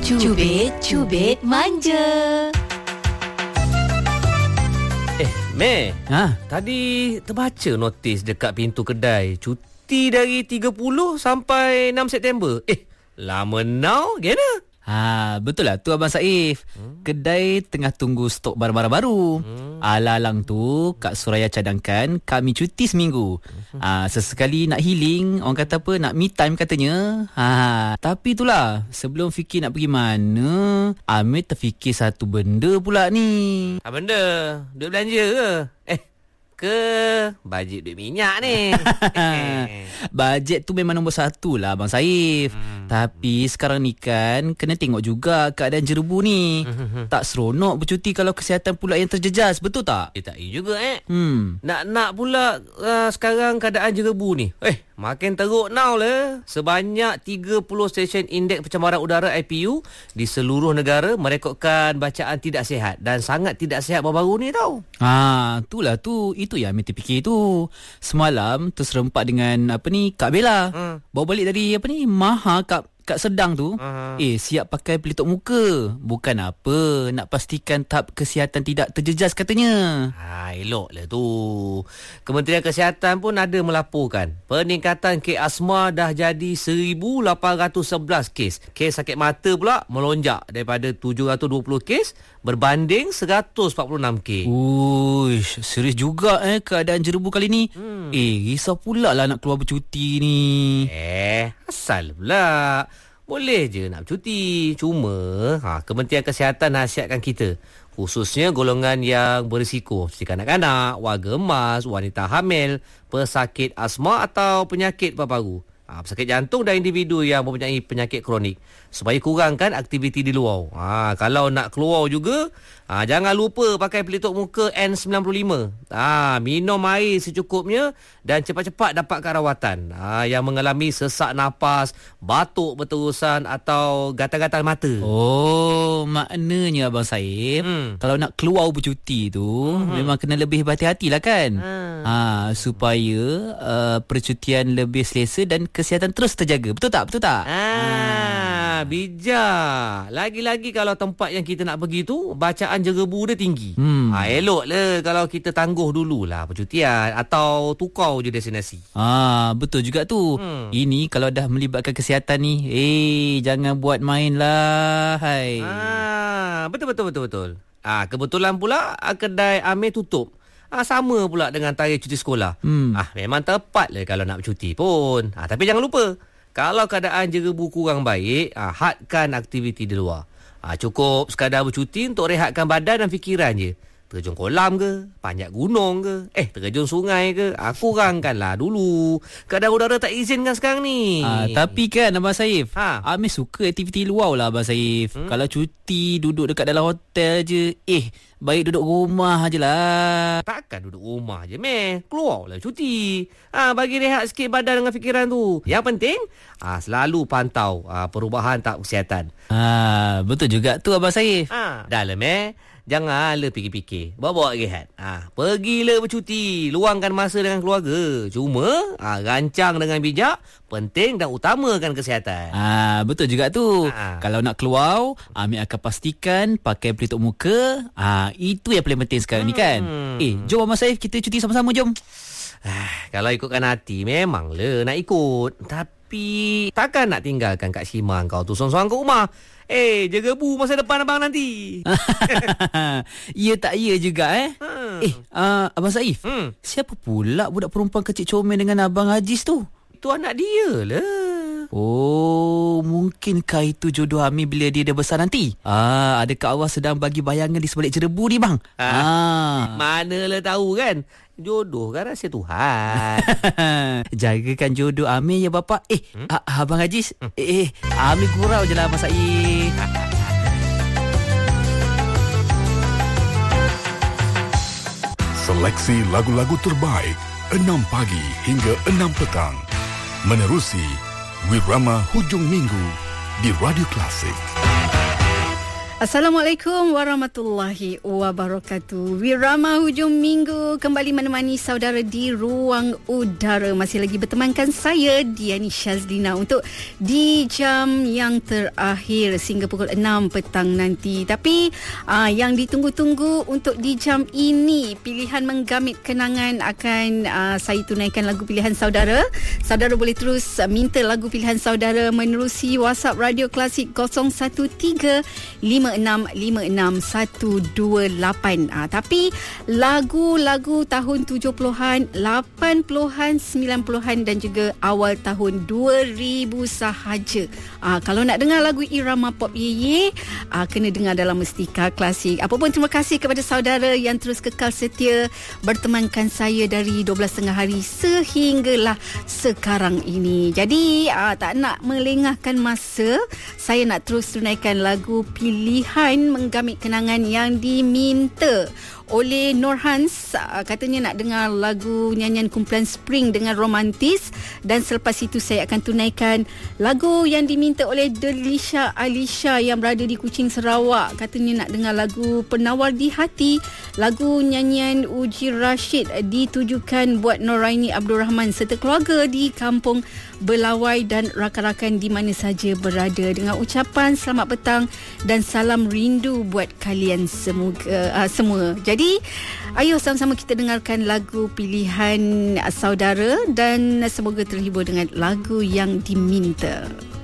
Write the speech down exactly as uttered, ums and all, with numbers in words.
Cubit, cubit manja. Eh, Meh, Ha? tadi terbaca notis dekat pintu kedai. Cuti dari tiga puluh sampai enam September. Eh, lama now, gimana? Ha, betul lah tu Abang Saif. Hmm? Kedai tengah tunggu stok barang-barang baru. Hmm. Alang-alang tu Kak Suraya cadangkan kami cuti seminggu. Hmm. Ha, sesekali nak healing, orang kata apa, nak me time katanya. Ha, tapi itulah, sebelum fikir nak pergi mana, Amir terfikir satu benda pula ni. Apa benda? Duit belanja ke? Eh, ke bajet duit minyak ni? Bajet tu memang nombor satu lah Abang Saif. Hmm. Tapi sekarang ni kan kena tengok juga keadaan jerebu ni. Hmm. Tak seronok bercuti kalau kesihatan pula yang terjejas. Betul tak? Eh, tak iya juga eh. Hmm. Nak-nak pula uh, sekarang keadaan jerebu ni. Eh, makin teruk now lah. Sebanyak tiga puluh stesen indeks pencemaran udara I P U di seluruh negara merekodkan bacaan tidak sihat. Dan sangat tidak sihat baru-baru ni tau. Ha, itulah tu. Itu yang Amir terfikir tu. Semalam terserempak dengan apa ni, Kak Bella. Hmm. Bawa balik dari apa ni, Maha Kak Kak Sedang tu. Uh-huh. Eh, siap pakai pelitup muka. Bukan apa, nak pastikan tahap kesihatan tidak terjejas katanya. Ha, elok lah tu. Kementerian Kesihatan pun ada melaporkan peningkatan kes asma dah jadi seribu lapan ratus sebelas kes. Kes sakit mata pula melonjak daripada tujuh ratus dua puluh kes berbanding seratus empat puluh enam kes. Uish, serius juga eh keadaan jerebu kali ni. Hmm. Eh, risau pula lah nak keluar bercuti ni. Eh, asal pula. Boleh je nak bercuti. Cuma ha, Kementerian Kesihatan nasihatkan kita, khususnya golongan yang berisiko seperti kanak-kanak, warga emas, wanita hamil, pesakit asma atau penyakit paru-paru, ha, pesakit jantung dan individu yang mempunyai penyakit kronik, supaya kurangkan aktiviti di luar. Ha, kalau nak keluar juga, ha, jangan lupa pakai pelitup muka N sembilan puluh lima. Ha, minum air secukupnya dan cepat-cepat dapatkan rawatan. Ha, yang mengalami sesak nafas, batuk berterusan atau gatal-gatal mata. Oh, maknanya Abang Saif, hmm. kalau nak keluar bercuti tu, hmm. memang kena lebih berhati-hati lah kan. Hmm. Ha, supaya uh, percutian lebih selesa dan kesihatan terus terjaga. Betul tak? Betul tak? Ha. Ah, bijak. Lagi-lagi kalau tempat yang kita nak pergi tu bacaan jerebu dia tinggi. Hmm. Ha, elok lah kalau kita tangguh dululah percutian atau tukar je destinasi. Ah, betul juga tu. Hmm. Ini kalau dah melibatkan kesihatan ni, eh jangan buat main lah. Hai. Ah, betul betul betul betul. Ah, kebetulan pula kedai Amir tutup. Ah, sama pula dengan tarikh cuti sekolah. Hmm. Ah, memang tepat lah kalau nak bercuti pun. Ah, tapi jangan lupa, kalau keadaan jerebu kurang baik, ah, hadkan aktiviti di luar. Ah, cukup sekadar bercuti untuk rehatkan badan dan fikiran je. Terjun kolam ke, panjat gunung ke, eh terjun sungai ke, ah, kurangkanlah dulu. Keadaan udara tak izinkan sekarang ni. Ah, tapi kan Abang Saif, ha? Amir suka aktiviti luar lah Abang Saif. Hmm? Kalau cuti duduk dekat dalam hotel je, eh baik duduk rumah je lah. Takkan duduk rumah je, meh. Keluar lah cuti. Ah, bagi rehat sikit badan dengan fikiran tu. Yang penting, ah, selalu pantau ah, perubahan tahap kesihatan. Ah, betul juga tu Abang Saif. Ah, dah lah, meh. Janganlah fikir-fikir. Bawa-bawa rehat. Ah, pergilah bercuti. Luangkan masa dengan keluarga. Cuma, ah, rancang dengan bijak. Penting dan utamakan kesihatan. Ah, betul juga tu. Ah. Kalau nak keluar, Amir akan pastikan pakai pelitup muka. Ah, itu yang paling penting sekarang hmm. ni kan. Eh, jom Abang Saif, kita cuti sama-sama, jom. Ah, kalau ikutkan hati, memanglah nak ikut. Tapi, takkan nak tinggalkan Kak Shima kau tu sorang-sorang kat rumah. Eh, jerebu masa depan abang nanti. Ya tak ya juga eh. Hmm. Eh, uh, Abang Saif, hmm. siapa pula budak perempuan kecil comel dengan Abang Hajiz tu? Itu anak dia lah. Oh, mungkinkah itu jodoh Amir bila dia dah besar nanti? Ah, adakah Allah sedang bagi bayangan di sebalik jerebu ni bang? Ah, ah. Manalah tahu kan. Jodoh kan rahsia Tuhan. Jagakan jodoh Amir ya bapak. Eh, hmm? Abang Hajiz. Hmm. Eh, eh, Amir gurau je lah Abang Saif. Seleksi lagu-lagu terbaik enam pagi hingga enam petang. Menerusi Wirama Hujung Minggu di Radio Klasik. Assalamualaikum warahmatullahi wabarakatuh. Wirama hujung minggu kembali menemani saudara di ruang udara. Masih lagi bertemankan saya Diani Syazlina untuk di jam yang terakhir sehingga pukul enam petang nanti. Tapi aa, yang ditunggu-tunggu untuk di jam ini, pilihan menggamit kenangan akan aa, saya tunaikan lagu pilihan saudara. Saudara boleh terus aa, minta lagu pilihan saudara menerusi WhatsApp Radio Klasik kosong satu tiga lima enam lima enam satu dua lapan. Ah, tapi lagu-lagu tahun tujuh puluhan, lapan puluhan, sembilan puluhan dan juga awal tahun dua ribu sahaja. Ah, kalau nak dengar lagu irama pop ye ye, ah, kena dengar dalam Mustika Klasik. Apa pun terima kasih kepada saudara yang terus kekal setia bertemankan saya dari dua belas tengah hari sehinggalah sekarang ini. Jadi ah, tak nak melengahkan masa, saya nak terus tunaikan lagu pilihan menggamit kenangan yang diminta oleh Norhans. Katanya nak dengar lagu nyanyian kumpulan Spring dengan Romantis, dan selepas itu saya akan tunaikan lagu yang diminta oleh Delisha Alisha yang berada di Kuching, Sarawak. Katanya nak dengar lagu Penawar di Hati, lagu nyanyian Uji Rashid ditujukan buat Noraini Abdul Rahman serta keluarga di Kampung Belawai dan rakan-rakan di mana saja berada, dengan ucapan selamat petang dan salam rindu buat kalian semoga, uh, semua. Jadi ayo sama-sama kita dengarkan lagu pilihan saudara dan semoga terhibur dengan lagu yang diminta.